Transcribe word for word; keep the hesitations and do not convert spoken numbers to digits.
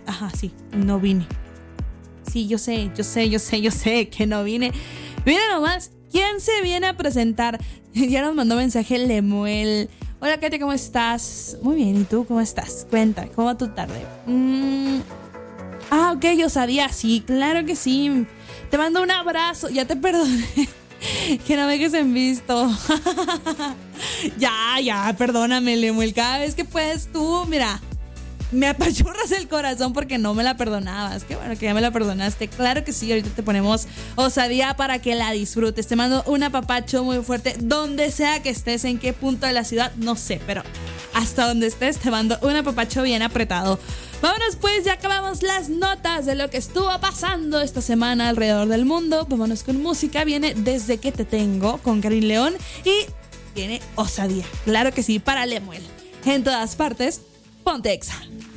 Ajá, sí, no vine. Sí, yo sé, yo sé, yo sé, yo sé que no vine. Mira nomás, ¿quién se viene a presentar? Ya nos mandó mensaje Lemuel. Hola, Katia, ¿cómo estás? Muy bien, ¿y tú cómo estás? Cuenta, ¿cómo va tu tarde? Mm. Ah, ok, yo sabía, sí, claro que sí. Te mando un abrazo, ya te perdoné. Que no me dejes en visto. Ya, ya, perdóname, Lemuel. Cada vez que puedes tú, mira, me apachurras el corazón porque no me la perdonabas. Qué bueno que ya me la perdonaste. Claro que sí, ahorita te ponemos Osadía para que la disfrutes. Te mando un apapacho muy fuerte. Donde sea que estés, en qué punto de la ciudad, no sé, pero hasta donde estés te mando un apapacho bien apretado. Vámonos pues, ya acabamos las notas de lo que estuvo pasando esta semana alrededor del mundo. Vámonos con música. Viene Desde que te tengo con Karin León y viene Osadía. Claro que sí, para Lemuel. En todas partes, ponte Exa.